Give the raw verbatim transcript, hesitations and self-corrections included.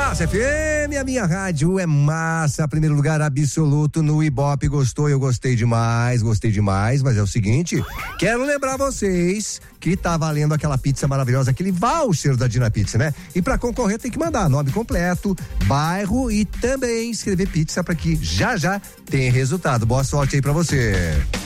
Massa F M, a minha rádio é massa, primeiro lugar absoluto no Ibope. Gostou? Eu gostei demais, gostei demais, mas é o seguinte, quero lembrar vocês que tá valendo aquela pizza maravilhosa, aquele voucher da Dina Pizza, né? E pra concorrer tem que mandar nome completo, bairro e também escrever pizza pra que já já tenha resultado. Boa sorte aí pra você.